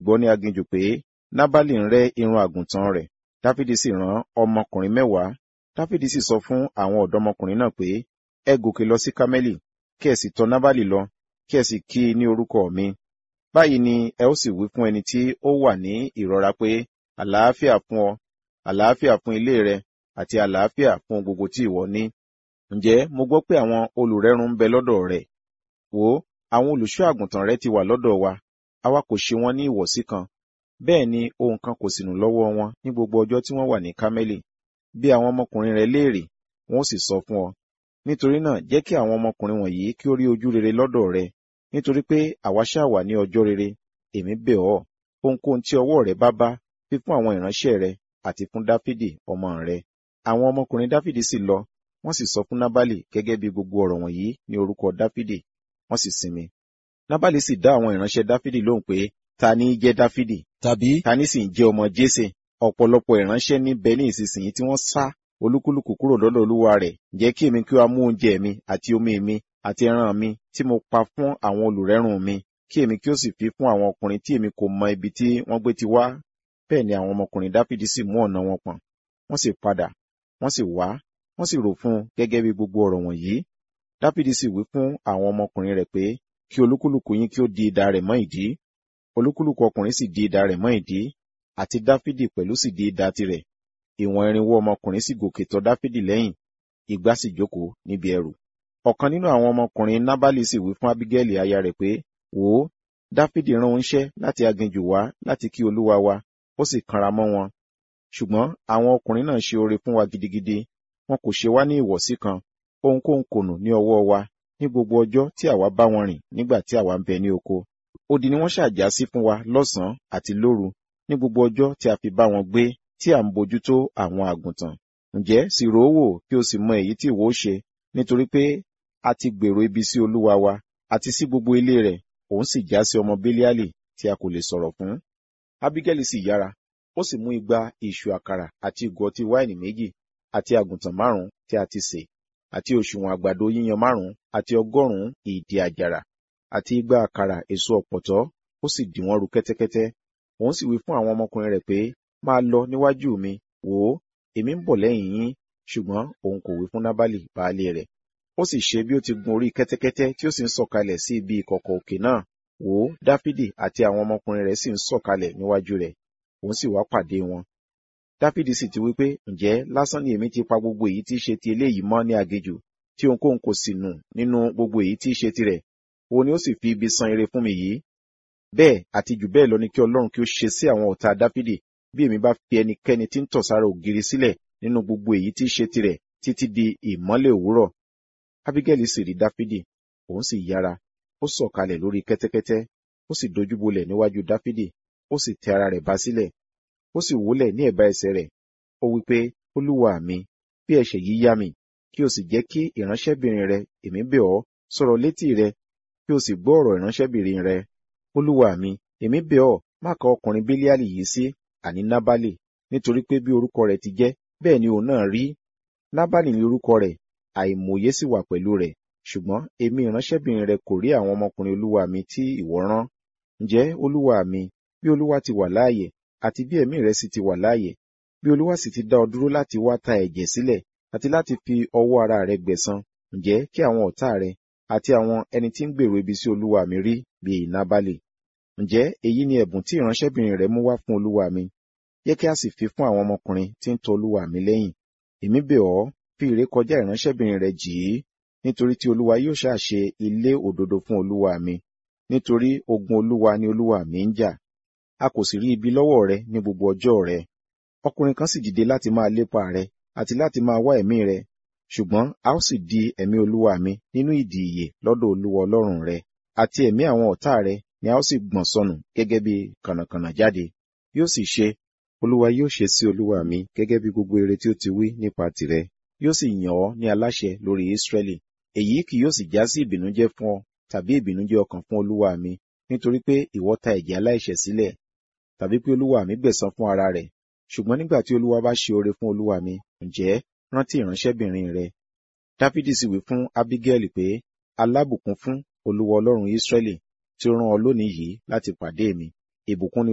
gbọ́ ní aginjù pé Nábálì ń rẹ́ irun àgùntàn rẹ̀. Dáfídì sì rán ọmọkùnrin 10. Dáfídì sì sọ fún àwọn ọ̀dọ́mọkùnrin náà pé, ẹ gòkè lọ sí Kámẹ́lì, kí ẹ sì tọ̀ Nábálì lọ, kí ẹ sì kí i ní orúkọ mi. Báyìí ni ẹ ó sì wí fún ẹni tí ó wà ní ìrora pé, àlàáfíà fún ọ, àlàáfíà fún ilé rẹ, àti àlàáfíà fún gbogbo tí ìwọ ní. Ǹjẹ́ mo gbọ́ pé àwọn olùrẹ́run ń bẹ lọ́dọ̀ rẹ̀. Wò ó, àwọn olùṣọ́ àgùntàn rẹ ti wà lọ́dọ̀ wa, àwa kò ṣe wọ́n ní ìwọ̀sí kan. Bẹ́ẹ̀ ni ohun kan kò sì nù lọ́wọ́ wọn ní gbogbo ọjọ́ tí wọ́n wà ní Kámẹ́lì. Bí àwọn ọmọkùnrin rẹ léèrè, wọn ó sì sọ fún ọ. Nítorí náà jẹ́ kí àwọn ọmọkùnrin wọ̀nyí kí ó rí ojú rere lọ́dọ̀ rẹ, nítorí pé àwa ṣáà wà ní ọjọ́ rere. Èmi bẹ̀ ọ́, ohunkóhun tí ọwọ́ rẹ bá fi fún àwọn ìránṣẹ́ rẹ àti fún Dáfídì ọmọ rẹ. Àwọn ọmọkùnrin Dáfídì sì lọ, wọ́n sì sọ fún Nábálì gẹ́gẹ́ bí gbogbo ọ̀rọ̀ wọ̀nyí ní orúkọ Dáfídì, wọ́n sì sinmi. Nábálì sì dá àwọn ìránṣẹ́ Dáfídì lóhùn pé, ta ní í jẹ́ Dáfídì? Tàbí ta ní sì ń jẹ́ ọmọ Jésè? Ọ̀pọ̀lọpọ̀ ìránṣẹ́ níbẹ̀ ní ìsinsìnyí tí wọ́n sá olúkúlùkù kúrò lọ́dọ̀ olúwa rẹ̀. Ǹjẹ́ kí èmi kí ó mú oúnjẹ mi àti omi mi àti ẹran mi tí mo pa fún àwọn olùrẹ́rùn mi, kí èmi kí ó sì fi fún àwọn ọkùnrin tí èmi kò mọ ibi tí wọ́n gbé ti wá? Bẹ́ẹ̀ ni àwọn ọmọkùnrin Dáfídì sì mú ọ̀nà wọn pọ̀n, wọ́n sì padà, wọ́n sì wá, wọ́n sì rò fún un gẹ́gẹ́ bí gbogbo ọ̀rọ̀ wọ̀nyí. Dáfídì sì wí fún àwọn ọmọkùnrin rẹ̀ pé, kí olúkúlùkù yín kí ó di idà rẹ̀ mọ́ ìdí. Olúkúlùkù ọkùnrin sì di idà rẹ̀ mọ́ ìdí, àti Dáfídì pẹ̀lú sì di idà tirẹ̀. Ìwọ̀n 400 ọmọkùnrin sì gòkè tọ̀ Dáfídì lẹ́yìn, igbá sì jókòó níbi ẹrù. Ọ̀kan nínú àwọn ọmọkùnrin Nábálì sì wí fún Ábígẹ́lì aya rẹ̀ pé, wò ó, Dáfídì rán oníṣẹ́ láti aginjù wá láti kí olúwa wa, ó sì kanra mọ́ wọn. Ṣùgbọ́n àwọn ọkùnrin náà ṣe oore fún wa gidigidi, wọn kò ṣe wá ní ìwọ̀sí kan, ohunkóhun kò nù ní ọwọ́ wa ní gbogbo ọjọ́ tí àwa bá wọn rìn nígbà tí àwa ń bẹ ní oko. Odi ni wọ́n ṣàjà sí fún wa lọ́sàn-án àti lóru ní gbogbo ọjọ́ tí a fi bá wọn gbé, tí à ń bójútó àwọn àgùntàn. Ǹjẹ́ sì rò ó wò kí o sì mọ èyí tí ìwọ ó ṣe, nítorí pé a ti gbèrò ibi sí olúwa wa àti sí gbogbo ilé rẹ̀, òun sì já sí ọmọ Beliali tí a kò lè sọ̀rọ̀ fún. Ábígẹ́lì sì yára, ó sì mú igba ìṣù àkàrà àti ìgò ọtí wáìnì 2 àti àgùntàn 5 tí a ti sè, àti òṣùwọ̀n àgbàdo yíyan 5 àti 100 ìdì àjàrà, àti igba àkàrà èso ọ̀pọ̀tọ́, ó sì dì wọ́n ru kẹ́tẹ́kẹ́tẹ́. Òun sì wí fún àwọn ọmọkùnrin rẹ̀ pé, máa lọ níwájú mi, wò ó, èmi ń bọ̀ lẹ́yìn yín. Ṣùgbọ́n òun kò wí fún Nábálì baálé rẹ̀. Ó sì ṣe bí ó ti gun orí kẹ́tẹ́kẹ́tẹ́ tí ó sì ń sọ̀kalẹ̀ sí ibi ìkọ̀kọ̀ òkè náà. Wò ó, Dáfídì àti àwọn ọmọkùnrin rẹ̀ sì ń sọ̀kalẹ̀ níwájú rẹ̀. Òun sì wá pàdé wọn. Dáfídì sì ti wí pé, ǹjẹ́ lásán ni èmi ti pa gbogbo èyí tí í ṣe ti eléyìí mọ́ ní aginjù, tí ohunkóhun kò sì nù nínú gbogbo èyí tí í ṣe tirẹ̀. Òun ni ó sì fi ibi san ire fún mi yìí. Bẹ́ẹ̀ àti jù bẹ́ẹ̀ lọ ni kí Ọlọ́run kí ó ṣe sí àwọn ọ̀tá Dáfídì, bí èmi bá fi ẹnikẹ́ni tí ń tọ̀ sára ògiri sílẹ̀ nínú gbogbo èyí tí í ṣe tirẹ̀ títí di ìmọ́lẹ̀ òwúrọ̀. Ábígẹ́lì sì rí Dáfídì, òun sì yára, ó sọ̀kalẹ̀ lórí kẹ́tẹ́kẹ́tẹ́, ó sì dojúbolẹ̀ níwájú Dáfídì, ó sì tẹ ara rẹ̀ ba sílẹ̀, ó sì wólẹ̀ ní ẹ̀bá ẹsẹ̀ rẹ̀. Ó wí pé, olúwa mi, bí ẹ̀ṣẹ̀ yìí yá mi, kí o sì jẹ́ kí ìránṣẹ́bìnrin rẹ, èmi bẹ̀ ọ́, sọ̀rọ̀ létí rẹ, kí o sì gbọ́ ọ̀rọ̀ ìránṣẹ́bìnrin rẹ. Olúwa mi, èmi bẹ̀ ọ́, má ka ọkùnrin Beliali yìí sí, àní Nábálì, nítorí pé bí orúkọ rẹ̀ ti jẹ́, bẹ́ẹ̀ ni òun náà rí. Nábálì ni orúkọ rẹ̀, àìmọ̀ye sì wà pẹ̀lú rẹ̀. Ṣùgbọ́n èmi ìránṣẹ́bìnrin rẹ kò rí àwọn ọmọkùnrin olúwa mi tí ìwọ rán. Ǹjẹ́ olúwa mi, bí olúwa ti wà láàyè, àti bí ẹ̀mí rẹ sì ti wà láàyè, bí olúwa sì ti dá ọ dúró láti wá ta ẹ̀jẹ̀ sílẹ̀, àti láti fi ọwọ́ ara rẹ gbẹ̀san, ǹjẹ́ kí àwọn ọ̀tá rẹ àti àwọn ẹni tí ń gbèrò ibi sí olúwa mi rí bí Nábálì. Ǹjẹ́ èyí ni ẹ̀bùn tí ìránṣẹ́bìnrin rẹ mú wá fún olúwa mi? Jẹ́ kí a sì fi fún àwọn ọmọkùnrin tí ń tọ olúwa mi lẹ́yìn. Èmi bẹ̀ ọ́, fi ìrékọjá ìránṣẹ́bìnrin rẹ jì í, nítorí tí olúwa yóò ṣáà ṣe ilé òdodo fún olúwa mi, nítorí ogun olúwa ni olúwa mi ń jà. A kò sì rí ibi lọ́wọ́ rẹ ní gbogbo ọjọ́ rẹ. Ọkùnrin kan sì dìde láti máa lépa rẹ àti láti máa wá ẹ̀mí rẹ, ṣùgbọ́n a ó sì di ẹ̀mí olúwa mi nínú ìdì ìyè lọ́dọ̀ olúwa ọlọ́run rẹ, àti ẹ̀mí àwọn ọ̀tá rẹ ni a ó sì gbọ̀n sọnù gẹ́gẹ́ bí kànnàkànnà jáde. Yóò sì ṣe, olúwa yóò ṣe sí olúwa mi gẹ́gẹ́ bí gbogbo ire tí ó ti wí nípa tìrẹ. Yóò sì yàn ọ́ ní aláṣẹ lórí Ísírẹ́lì. Èyí kì yóò sì já sí ìbìnújẹ́ fún ọ tàbí ìbìnújẹ́ ọkàn fún olúwa mi, nítorí pé ìwọ ta ẹ̀jẹ̀ aláìṣẹ̀ sílẹ̀, tàbí pé olúwa mi gbẹ̀san fún ara rẹ̀. Ṣùgbọ́n nígbà tí olúwa bá ṣe oore fún olúwa mi, ǹjẹ́ rántí ìránṣẹ́bìnrin rẹ. Dáfídì sì wí fún Ábígẹ́lì pé, alábùkún fún olúwa ọlọ́run Ísírẹ́lì tí ó rán ọ lónìí yìí láti pàdé mi. Ìbùkún ni